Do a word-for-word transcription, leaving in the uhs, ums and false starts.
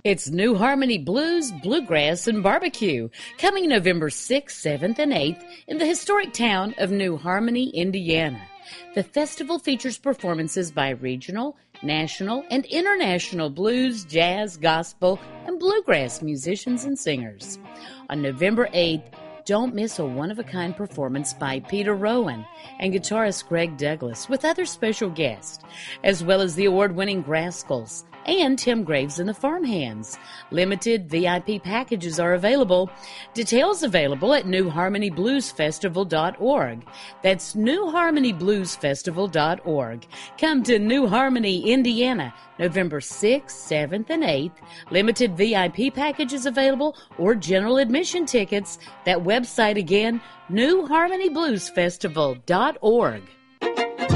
It's New Harmony Blues, Bluegrass, and Barbecue, coming November sixth, seventh, and eighth in the historic town of New Harmony, Indiana. The festival features performances by regional, national, and international blues, jazz, gospel, and bluegrass musicians and singers. On November eighth, don't miss a one-of-a-kind performance by Peter Rowan and guitarist Greg Douglas with other special guests, as well as the award-winning Grascals and Tim Graves and the Farmhands. Limited V I P packages are available. Details available at new harmony blues festival dot org. That's new harmony blues festival dot org. Come to New Harmony, Indiana, November sixth, seventh, and eighth. Limited V I P packages available or general admission tickets. That website again, new harmony blues festival dot org.